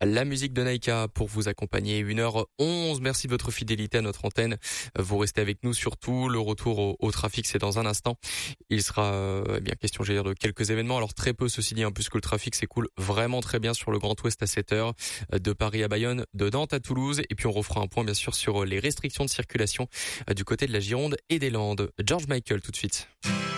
La musique de Naika pour vous accompagner 1h11. Merci de votre fidélité à notre antenne. Vous restez avec nous surtout. Le retour au trafic, c'est dans un instant. Il sera bien question, j'ai dire, de quelques événements. Alors très peu, ceci dit, puisque le trafic s'écoule vraiment très bien sur le Grand Ouest à 7h, de Paris à Bayonne, de Nantes à Toulouse. Et puis on refera un point bien sûr sur les restrictions de circulation du côté de la Gironde et des Landes. George Michael tout de suite.